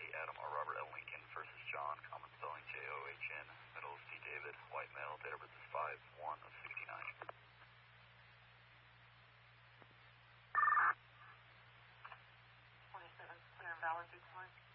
Adam or Robert L. Lincoln, first is John, common spelling John, middle is C. David, white male, date of birth is 5/1 of 69. 27, clear and valid, 2 points.